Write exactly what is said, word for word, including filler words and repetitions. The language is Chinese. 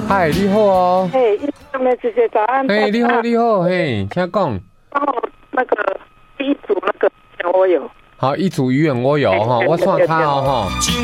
嗨，你好哦。 嘿，上面直接早安。 嘿，你好，你好，嘿，请讲。 然后那个一组那个我有。 好，一组鱼眼蜗牛哈，我算卡哦哈。